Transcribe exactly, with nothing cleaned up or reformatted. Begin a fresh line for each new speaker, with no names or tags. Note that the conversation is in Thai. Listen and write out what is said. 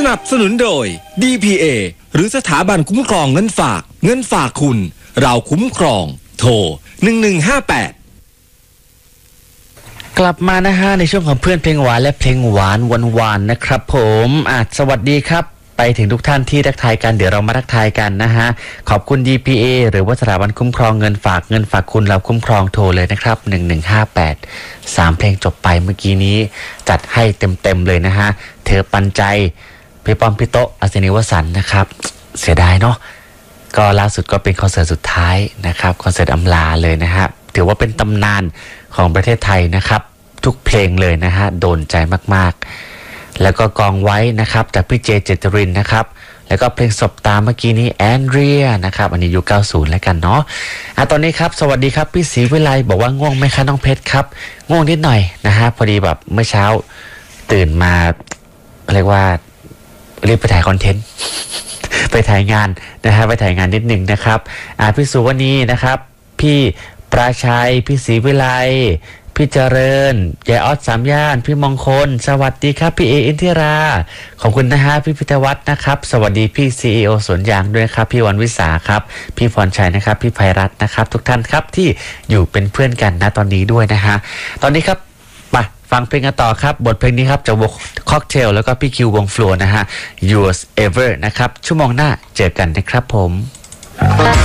นับสนุนโดย ดี พี เอ หรือสถาบันคุ้มครองเงินฝากเงินฝากคุณเราคุ้มครองโทรหนึ่งหนึ่งห้าแปด
กลับมานะฮะในช่วงของเพื่อนเพลงหวานและเพลงหวานวันวานนะครับผมอ่ะสวัสดีครับไปถึงทุกท่านที่ทักทายกันเดี๋ยวเรามาทักทายกันนะฮะขอบคุณ ดี พี เอ หรือว่าสถาบันคุ้มครองเงินฝากเงินฝากคุณเราคุ้มครองโทรเลยนะครับหนึ่งหนึ่งห้าแปด สามเพลงจบไปเมื่อกี้นี้จัดให้เต็มๆเลยนะฮะเธอปันใจพี่ป้อมพี่โตอัศนีวสันต์นะครับเสียดายเนาะก็ล่าสุดก็เป็นคอนเสิร์ตสุดท้ายนะครับคอนเสิร์ตอำลาเลยนะฮะถือว่าเป็นตำนานของประเทศไทยนะครับทุกเพลงเลยนะฮะโดนใจมากๆแล้วก็กองไว้นะครับจากพี่เจเจตรินนะครับแล้วก็เพลงศพตามเมื่อกี้นี้แอนเดรียนะครับอันนี้ยุคเก้าสิบแล้วกันเนาะอ่ะตอนนี้ครับสวัสดีครับพี่ศรีวิไลบอกว่าง่วงไหมคะน้องเพชรครับง่วงนิดหน่อยนะฮะพอดีแบบเมื่อเช้าตื่นมาเรียกว่ารีบไปถ่ายคอนเทนต์ ไปถ่ายงานนะฮะไปถ่ายงานนิดหนึ่งนะครับอ่าพี่สุวรรณีนะครับพี่ปราชัยพี่ศรีวิไลพี่เจริญยายออสสามย่านพี่มงคลสวัสดีครับพี่เออินทิราขอบคุณนะฮะพี่พิทวัฒน์นะครับสวัสดีพี่ซีอีโอสวนยางด้วยครับพี่วันวิสาครับพี่พรชัยนะครับพี่ไพรัตน์นะครับทุกท่านครับที่อยู่เป็นเพื่อนกันนะตอนนี้ด้วยนะฮะตอนนี้ครับไปฟังเพลงกันต่อครับบทเพลงนี้ครับจากวงค็อกเทลแล้วก็พี่คิววงฟลัวนะฮะ Yours Ever นะครับชั่วโมงหน้าเจอกันนะครับผม